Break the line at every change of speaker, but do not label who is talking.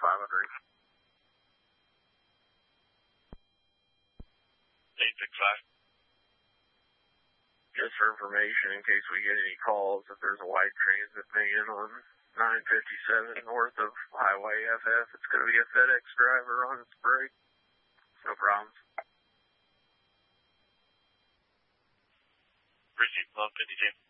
500.
865.
Just for information, in case we get any calls, if there's a white transit van on 957 north of Highway FF, it's going to be a FedEx driver on its break. No problems.
Received, 1252.